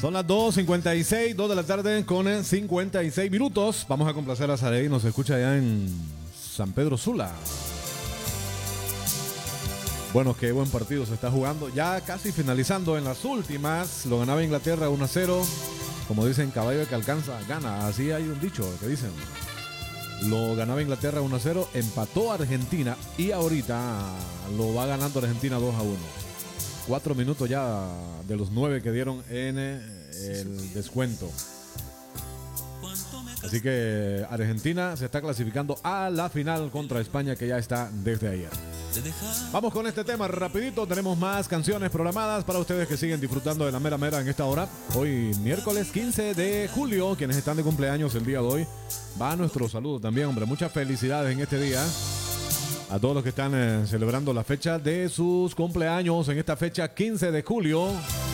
Son las 2:56, 2 de la tarde con 56 minutos. Vamos a complacer a Sarey, nos escucha allá en San Pedro Sula. Bueno, qué buen partido se está jugando. Ya casi finalizando en las últimas. Lo ganaba Inglaterra 1-0. Como dicen, caballo que alcanza, gana. Así hay un dicho que dicen. Lo ganaba Inglaterra 1-0. Empató Argentina. Y ahorita lo va ganando Argentina 2-1. 4 minutos ya de los 9 que dieron en el descuento. Así que Argentina se está clasificando a la final contra España, que ya está desde ayer. Vamos con este tema rapidito. Tenemos más canciones programadas para ustedes que siguen disfrutando de la mera mera en esta hora. Hoy miércoles 15 de julio, quienes están de cumpleaños el día de hoy, va nuestro saludo también, hombre. Muchas felicidades en este día a todos los que están celebrando la fecha de sus cumpleaños en esta fecha 15 de julio.